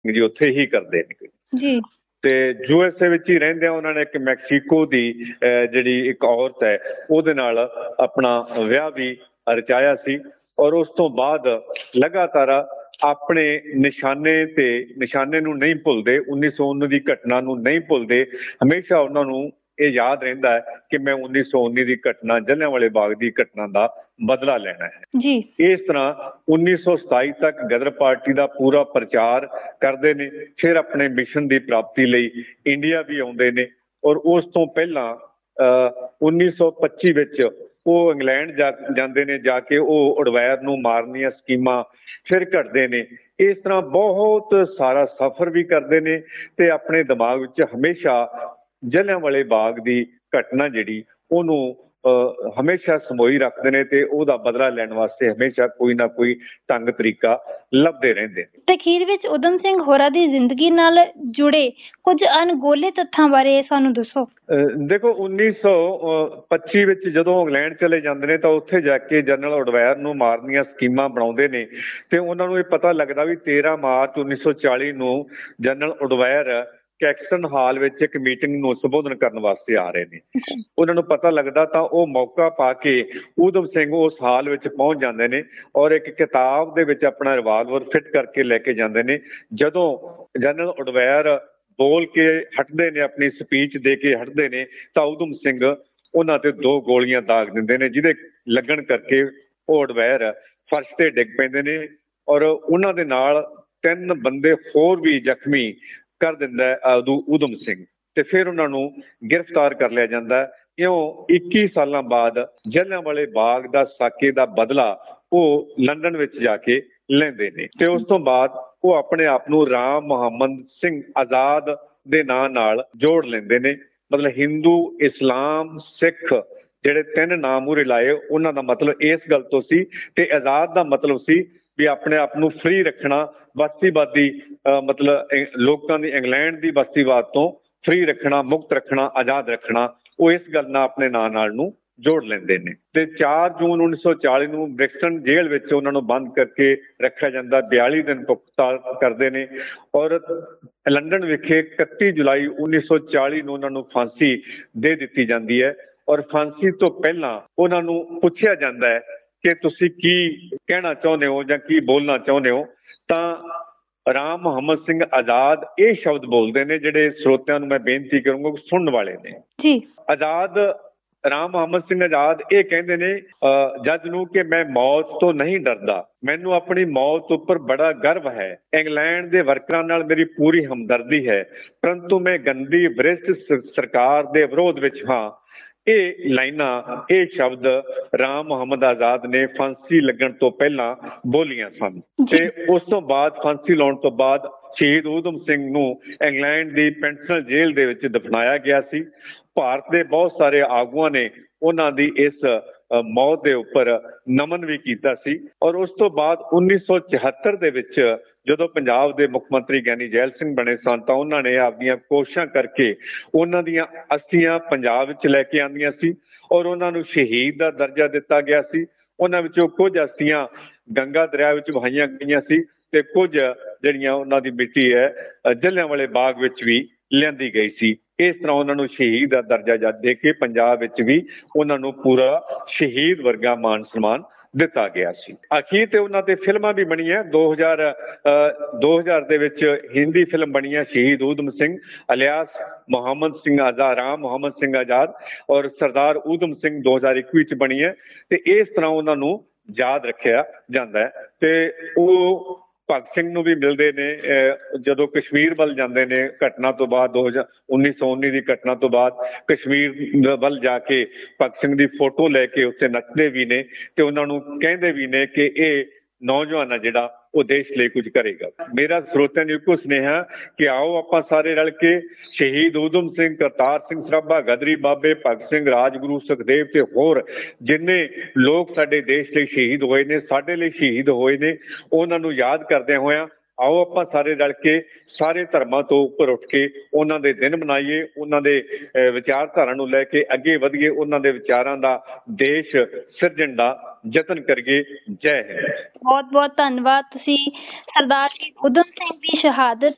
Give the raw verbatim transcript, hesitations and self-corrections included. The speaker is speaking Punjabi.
ਜੀ ਉੱਥੇ ਹੀ ਕਰਦੇ ਨੇ ਜੀ। ਤੇ ਯੂ ਐਸ ਏ ਵਿੱਚ ਹੀ ਰਹਿੰਦੇ ਆ ਉਹਨਾਂ ਨੇ ਇੱਕ ਮੈਕਸੀਕੋ ਦੀ ਜਿਹੜੀ ਇੱਕ ਔਰਤ ਹੈ ਉਹਦੇ ਨਾਲ ਆਪਣਾ ਵਿਆਹ ਵੀ ਰਚਾਇਆ ਸੀ ਔਰ ਉਸ ਤੋਂ ਬਾਅਦ ਲਗਾਤਾਰ ਆਪਣੇ ਨਿਸ਼ਾਨੇ ਤੇ ਨਿਸ਼ਾਨੇ ਨੂੰ ਨਹੀਂ ਭੁੱਲਦੇ, ਉੱਨੀ ਸੌ ਉੱਨੀ ਦੀ ਘਟਨਾ ਨੂੰ ਨਹੀਂ ਭੁੱਲਦੇ। ਹਮੇਸ਼ਾ ਉਹਨਾਂ ਨੂੰ ਇਹ ਯਾਦ ਰਹਿੰਦਾ ਹੈ ਕਿ ਮੈਂ ਉੱਨੀ ਸੌ ਉੱਨੀ ਦੀ ਘਟਨਾ ਜਲਿਆਂਵਾਲੇ ਬਾਗ ਦੀ ਘਟਨਾ ਦਾ ਬਦਲਾ ਲੈਣਾ ਹੈ ਜੀ। ਇਸ ਤਰ੍ਹਾਂ ਉੱਨੀ ਸੌ ਸਤਾਈ ਤੱਕ ਗਦਰ ਪਾਰਟੀ ਦਾ ਪੂਰਾ ਪ੍ਰਚਾਰ ਕਰਦੇ ਨੇ। ਫਿਰ ਆਪਣੇ ਮਿਸ਼ਨ ਦੀ ਪ੍ਰਾਪਤੀ ਲਈ ਇੰਡੀਆ ਵੀ ਆਉਂਦੇ ਨੇ ਔਰ ਉਸ ਤੋਂ ਪਹਿਲਾਂ ਉੱਨੀ ਸੌ ਪੱਚੀ ਵਿੱਚ ਉਹ ਇੰਗਲੈਂਡ ਜਾ ਜਾਂਦੇ ਨੇ, ਜਾ ਕੇ ਉਹ ਉਡਵਾਇਰ ਨੂੰ ਮਾਰਨ ਦੀਆਂ ਸਕੀਮਾਂ ਫਿਰ ਘੜਦੇ ਨੇ। ਇਸ ਤਰ੍ਹਾਂ ਬਹੁਤ ਸਾਰਾ ਸਫ਼ਰ ਵੀ ਕਰਦੇ ਨੇ ਤੇ ਆਪਣੇ ਦਿਮਾਗ ਵਿੱਚ ਹਮੇਸ਼ਾ ਜਲਿਆਂਵਾਲੇ ਬਾਗ ਦੀ ਘਟਨਾ ਜਿਹੜੀ ਉਹਨੂੰ ਹਮੇਸ਼ਾ ਸਮੋਈ ਰੱਖਦੇ ਨੇ ਤੇ ਉਹਦਾ ਬਦਲਾ ਲੈਣ ਵਾਸਤੇ ਹਮੇਸ਼ਾ ਕੋਈ ਨਾ ਕੋਈ ਢੰਗ ਤਰੀਕਾ ਲੱਭਦੇ ਰਹਿੰਦੇ ਨੇ। ਤੇ ਅਖੀਰ ਵਿੱਚ ਊਧਮ ਸਿੰਘ ਹੋਰਾਂ ਦੀ ਜ਼ਿੰਦਗੀ ਨਾਲ ਜੁੜੇ ਕੁਝ ਅਣਗੌਲੇ ਤੱਥਾਂ ਬਾਰੇ ਸਾਨੂੰ ਦੱਸੋ। ਦੇਖੋ ਉੱਨੀ ਸੌ ਪੱਚੀ ਵਿੱਚ ਜਦੋਂ ਇੰਗਲੈਂਡ ਚਲੇ ਜਾਂਦੇ ਨੇ ਤਾਂ ਉੱਥੇ ਜਾ ਕੇ ਜਨਰਲ ਉਡਵਾਇਰ ਨੂੰ ਮਾਰਨ ਦੀਆਂ ਸਕੀਮਾਂ ਬਣਾਉਂਦੇ ਨੇ ਤੇ ਉਹਨਾਂ ਨੂੰ ਇਹ ਪਤਾ ਲੱਗਦਾ ਵੀ ਤੇਰਾਂ ਮਾਰਚ ਉੱਨੀ ਸੌ ਚਾਲੀ ਨੂੰ ਜਨਰਲ ਉਡਵਾਇਰ ਕੈਕਸਟਨ ਹਾਲ ਵਿੱਚ ਇੱਕ ਮੀਟਿੰਗ ਨੂੰ ਸੰਬੋਧਨ ਕਰਨ ਵਾਸਤੇ ਆ ਰਹੇ ਨੇ। ਉਹਨਾਂ ਨੂੰ ਪਤਾ ਲੱਗਦਾ ਤਾਂ ਉਹ ਮੌਕਾ ਪਾ ਕੇ ਊਧਮ ਸਿੰਘ ਉਸ ਹਾਲ ਵਿੱਚ ਪਹੁੰਚ ਜਾਂਦੇ ਨੇ ਔਰ ਇੱਕ ਕਿਤਾਬ ਦੇ ਵਿੱਚ ਆਪਣਾ ਰਿਵਾਲਵਰ ਫਿੱਟ ਕਰਕੇ ਲੈ ਕੇ ਜਾਂਦੇ ਨੇ। ਜਦੋਂ ਜਨਰਲ ਉਡਵਾਇਰ ਬੋਲ ਕੇ ਹਟਦੇ ਨੇ, ਆਪਣੀ ਸਪੀਚ ਦੇ ਕੇ ਹਟਦੇ ਨੇ ਤਾਂ ਊਧਮ ਸਿੰਘ ਉਹਨਾਂ ਤੇ ਦੋ ਗੋਲੀਆਂ ਦਾਗ ਦਿੰਦੇ ਨੇ, ਜਿਹਦੇ ਲੱਗਣ ਕਰਕੇ ਉਹ ਉਡਵਾਇਰ ਫਰਸ਼ ਤੇ ਡਿੱਗ ਪੈਂਦੇ ਨੇ ਔਰ ਉਹਨਾਂ ਦੇ ਨਾਲ ਤਿੰਨ ਬੰਦੇ ਹੋਰ ਵੀ ਜ਼ਖਮੀ ਕਰ ਦਿੰਦਾ ਹੈ ਊਧਮ ਸਿੰਘ ਤੇ ਫਿਰ ਉਹਨਾਂ ਨੂੰ ਗ੍ਰਿਫਤਾਰ ਕਰ ਲਿਆ ਜਾਂਦਾ। ਇਉਂ ਇੱਕੀ ਸਾਲਾਂ ਬਾਅਦ ਜਲਿਆਂਵਾਲੇ ਬਾਗ ਦਾ ਸਾਕੇ ਦਾ ਬਦਲਾ ਉਹ ਲੰਡਨ ਵਿੱਚ ਜਾ ਕੇ ਲੈਂਦੇ ਨੇ ਤੇ ਉਸ ਤੋਂ ਬਾਅਦ ਉਹ ਆਪਣੇ ਆਪ ਨੂੰ ਰਾਮ ਮੁਹੰਮਦ ਸਿੰਘ ਆਜ਼ਾਦ ਦੇ ਨਾਂ ਨਾਲ ਜੋੜ ਲੈਂਦੇ ਨੇ। ਮਤਲਬ ਹਿੰਦੂ, ਇਸਲਾਮ, ਸਿੱਖ ਜਿਹੜੇ ਤਿੰਨ ਨਾਂ ਮੂਹਰੇ ਲਾਏ ਉਹਨਾਂ ਦਾ ਮਤਲਬ ਇਸ ਗੱਲ ਤੋਂ ਸੀ ਤੇ ਆਜ਼ਾਦ ਦਾ ਮਤਲਬ ਸੀ ਵੀ ਆਪਣੇ ਆਪ ਨੂੰ ਫ੍ਰੀ ਰੱਖਣਾ, ਬਸਤੀਵਾਦੀ ਮਤਲਬ ਲੋਕਾਂ ਦੀ ਇੰਗਲੈਂਡ ਦੀ ਬਸਤੀਵਾਦ ਤੋਂ ਫ੍ਰੀ ਰੱਖਣਾ, ਮੁਕਤ ਰੱਖਣਾ, ਆਜ਼ਾਦ ਰੱਖਣਾ। ਉਹ ਇਸ ਗੱਲ ਨਾਲ ਆਪਣੇ ਨਾਂ ਨਾਲ ਨੂੰ ਜੋੜ ਲੈਂਦੇ ਨੇ ਤੇ ਚਾਰ ਜੂਨ ਉੱਨੀ ਸੌ ਚਾਲੀ ਨੂੰ ਬ੍ਰਿਕਸਟਨ ਜੇਲ੍ਹ ਵਿੱਚ ਉਹਨਾਂ ਨੂੰ ਬੰਦ ਕਰਕੇ ਰੱਖਿਆ ਜਾਂਦਾ। ਬਿਆਲੀ ਦਿਨ ਪੁਖਤਾਲ ਕਰਦੇ ਨੇ ਔਰ ਲੰਡਨ ਵਿਖੇ ਇਕੱਤੀ ਜੁਲਾਈ ਉੱਨੀ ਸੌ ਚਾਲੀ ਨੂੰ ਉਹਨਾਂ ਨੂੰ ਫਾਂਸੀ ਦੇ ਦਿੱਤੀ ਜਾਂਦੀ ਹੈ ਔਰ ਫਾਂਸੀ ਤੋਂ ਪਹਿਲਾਂ ਉਹਨਾਂ ਨੂੰ ਪੁੱਛਿਆ ਜਾਂਦਾ ਹੈ ਕਿ ਤੁਸੀਂ ਕੀ ਕਹਿਣਾ ਚਾਹੁੰਦੇ ਹੋ ਜਾਂ ਕੀ ਬੋਲਣਾ ਚਾਹੁੰਦੇ ਹੋ ਤਾਂ ਰਾਮ ਮੁਹੰਮਦ ਸਿੰਘ ਆਜ਼ਾਦ ਇਹ ਸ਼ਬਦ ਬੋਲਦੇ ਨੇ ਜਿਹੜੇ ਸਰੋਤਿਆਂ ਨੂੰ ਮੈਂ ਬੇਨਤੀ ਕਰੂੰਗਾ ਸੁਣਨ ਵਾਲੇ ਨੇ ਜੀ। ਆਜ਼ਾਦ ਰਾਮ ਮੁਹੰਮਦ ਸਿੰਘ ਆਜ਼ਾਦ ਇਹ ਕਹਿੰਦੇ ਨੇ ਜੱਜ ਨੂੰ ਕਿ ਮੈਂ ਮੌਤ ਤੋਂ ਨਹੀਂ ਡਰਦਾ, ਮੈਨੂੰ ਆਪਣੀ ਮੌਤ ਉੱਪਰ ਬੜਾ ਗਰਵ ਹੈ। ਇੰਗਲੈਂਡ ਦੇ ਵਰਕਰਾਂ ਨਾਲ ਮੇਰੀ ਪੂਰੀ ਹਮਦਰਦੀ ਹੈ, ਪਰੰਤੂ ਮੈਂ ਗੰਦੀ ਬ੍ਰਿਟਿਸ਼ ਸਰਕਾਰ ਦੇ ਵਿਰੋਧ ਵਿੱਚ ਹਾਂ। ਇਹ ਲਾਈਨਾਂ, ਇਹ ਸ਼ਬਦ ਰਾਮ ਮੁਹੰਮਦ ਆਜ਼ਾਦ ਨੇ ਫਾਂਸੀ ਲੱਗਣ ਤੋਂ ਪਹਿਲਾਂ ਬੋਲੀਆਂ ਸਨ ਤੇ ਉਸ ਤੋਂ ਬਾਅਦ ਫਾਂਸੀ ਲਾਉਣ ਤੋਂ ਬਾਅਦ ਸ਼ਹੀਦ ਊਧਮ ਸਿੰਘ ਨੂੰ ਇੰਗਲੈਂਡ ਦੀ ਪੈਂਸਲ ਜੇਲ੍ਹ ਦੇ ਵਿੱਚ ਦਫਨਾਇਆ ਗਿਆ ਸੀ। ਭਾਰਤ ਦੇ ਬਹੁਤ ਸਾਰੇ ਆਗੂਆਂ ਨੇ ਉਹਨਾਂ ਦੀ ਇਸ ਮੌਤ ਦੇ ਉੱਪਰ ਨਮਨ ਵੀ ਕੀਤਾ ਸੀ ਔਰ ਉਸ ਤੋਂ ਬਾਅਦ ਉੱਨੀ ਸੌ ਚੁਹੱਤਰ ਦੇ ਵਿੱਚ ਜਦੋਂ ਪੰਜਾਬ ਦੇ ਮੁੱਖ ਮੰਤਰੀ ਗਿਆਨੀ ਜੈਲ ਸਿੰਘ ਬਣੇ ਸਨ ਤਾਂ ਉਹਨਾਂ ਨੇ ਆਪਦੀਆਂ ਕੋਸ਼ਿਸ਼ਾਂ ਕਰਕੇ ਉਹਨਾਂ ਦੀਆਂ ਅਸਥੀਆਂ ਪੰਜਾਬ ਵਿੱਚ ਲੈ ਕੇ ਆਉਂਦੀਆਂ ਸੀ ਔਰ ਉਹਨਾਂ ਨੂੰ ਸ਼ਹੀਦ ਦਾ ਦਰਜਾ ਦਿੱਤਾ ਗਿਆ ਸੀ। ਉਹਨਾਂ ਵਿੱਚੋਂ ਕੁਝ ਅਸਥੀਆਂ ਗੰਗਾ ਦਰਿਆ ਵਿੱਚ ਵਹਾਈਆਂ ਗਈਆਂ ਸੀ ਤੇ ਕੁਝ ਜਿਹੜੀਆਂ ਉਹਨਾਂ ਦੀ ਮਿੱਟੀ ਹੈ ਜਲਿਆਂਵਾਲੇ ਬਾਗ ਵਿੱਚ ਵੀ ਲਿਆਂਦੀ ਗਈ ਸੀ। ਇਸ ਤਰ੍ਹਾਂ ਉਹਨਾਂ ਨੂੰ ਸ਼ਹੀਦ ਦਾ ਦਰਜਾ ਜਦ ਦੇ ਕੇ ਪੰਜਾਬ ਵਿੱਚ ਵੀ ਉਹਨਾਂ ਨੂੰ ਪੂਰਾ ਸ਼ਹੀਦ ਵਰਗਾ ਮਾਨ ਸਨਮਾਨ ਦਿੱਤਾ ਗਿਆ ਸੀ। ਅਖੀਰ ਤੇ ਉਹਨਾਂ ਤੇ ਫਿਲਮਾਂ ਵੀ ਬਣੀਆਂ। ਦੋ ਹਜ਼ਾਰ ਦੋ ਹਜ਼ਾਰ ਦੇ ਵਿੱਚ ਹਿੰਦੀ ਫਿਲਮ ਬਣੀ ਹੈ ਸ਼ਹੀਦ ਊਧਮ ਸਿੰਘ ਅਲਿਆਸ ਮੁਹੰਮਦ ਸਿੰਘ ਆਜ਼ਾਦ, ਰਾਮ ਮੁਹੰਮਦ ਸਿੰਘ ਆਜ਼ਾਦ ਔਰ ਸਰਦਾਰ ਊਧਮ ਸਿੰਘ ਦੋ ਹਜ਼ਾਰ ਇੱਕੀ ਵਿੱਚ ਬਣੀ ਹੈ ਤੇ ਇਸ ਤਰ੍ਹਾਂ ਉਹਨਾਂ ਨੂੰ ਯਾਦ ਰੱਖਿਆ ਜਾਂਦਾ ਹੈ ਤੇ ਉਹ ਭਗਤ ਸਿੰਘ ਨੂੰ ਵੀ ਮਿਲਦੇ ਨੇ ਜਦੋਂ ਕਸ਼ਮੀਰ ਵੱਲ ਜਾਂਦੇ ਨੇ। ਘਟਨਾ ਤੋਂ ਬਾਅਦ ਦੋ ਹਜ਼ਾਰ ਉੱਨੀ ਸੌ ਉੱਨੀ ਦੀ ਘਟਨਾ ਤੋਂ ਬਾਅਦ ਕਸ਼ਮੀਰ ਵੱਲ ਜਾ ਕੇ ਭਗਤ ਸਿੰਘ ਦੀ ਫੋਟੋ ਲੈ ਕੇ ਉੱਥੇ ਨੱਚਦੇ ਵੀ ਨੇ ਤੇ ਉਹਨਾਂ ਨੂੰ ਕਹਿੰਦੇ ਵੀ ਨੇ ਕਿ ਇਹ ਨੌਜਵਾਨ ਆ ਜਿਹੜਾ ਉਹ ਦੇਸ਼ ਲਈ ਕੁਝ ਕਰੇਗਾ। ਮੇਰਾ ਸਰੋਤਿਆਂ ਨੂੰ ਇੱਕੋ ਸੁਨੇਹਾ ਕਿ ਆਓ ਆਪਾਂ ਸਾਰੇ ਰਲ ਕੇ ਸ਼ਹੀਦ ਊਧਮ ਸਿੰਘ, ਕਰਤਾਰ ਸਿੰਘ ਸਰਾਭਾ, ਗਦਰੀ ਬਾਬੇ, ਭਗਤ ਸਿੰਘ, ਰਾਜਗੁਰੂ, ਸੁਖਦੇਵ ਤੇ ਹੋਰ ਜਿੰਨੇ ਲੋਕ ਸਾਡੇ ਦੇਸ਼ ਲਈ ਸ਼ਹੀਦ ਹੋਏ ਨੇ, ਸਾਡੇ ਲਈ ਸ਼ਹੀਦ ਹੋਏ ਨੇ, ਉਹਨਾਂ ਨੂੰ ਯਾਦ ਕਰਦਿਆਂ ਹੋਇਆਂ ਆਓ ਆਪਾਂ ਸਾਰੇ ਰਲ ਕੇ ਸਾਰੇ ਧਰਮਾਂ ਤੋਂ ਉੱਪਰ ਉੱਠ ਕੇ ਉਹਨਾਂ ਦੇ ਦਿਨ ਮਨਾਈਏ, ਉਹਨਾਂ ਦੇ ਵਿਚਾਰਧਾਰਾ ਨੂੰ ਲੈ ਕੇ ਅੱਗੇ ਵਧੀਏ, ਉਹਨਾਂ ਦੇ ਵਿਚਾਰਾਂ ਦਾ ਦੇਸ਼ ਸਿਰਜਣ ਦਾ ਯਤਨ ਕਰੀਏ। ਜੈ ਹਿੰਦ। ਬਹੁਤ ਬਹੁਤ ਧੰਨਵਾਦ। ਤੁਸੀਂ ਸਰਦਾਰ ਸ਼ਹੀਦ ਊਧਮ ਸਿੰਘ ਦੀ ਸ਼ਹਾਦਤ